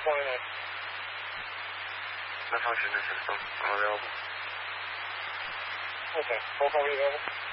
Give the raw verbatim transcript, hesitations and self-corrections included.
twenty-nine. No function in the system. I'm available. Okay. Roll call available.